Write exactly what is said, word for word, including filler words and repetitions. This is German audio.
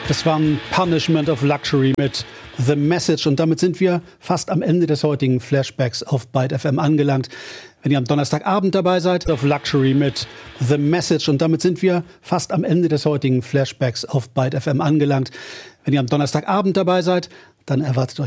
Das war ein Punishment of Luxury mit The Message. Und damit sind wir fast am Ende des heutigen Flashbacks auf Byte F M angelangt. Wenn ihr am Donnerstagabend dabei seid, auf Luxury mit The Message. Und damit sind wir fast am Ende des heutigen Flashbacks auf Byte F M angelangt. Wenn ihr am Donnerstagabend dabei seid, dann erwartet euch